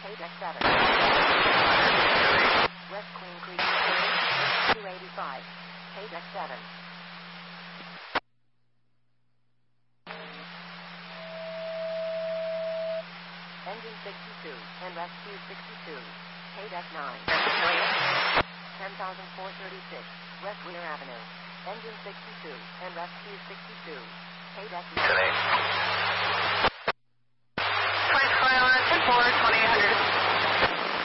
KDEC 7. West Queen Creek, 285. KDEC 7. Engine 62, and rescue 62. KDEC 9. 10,436, West Weir Avenue. Engine 62, and rescue 62. KDEC 9. 24,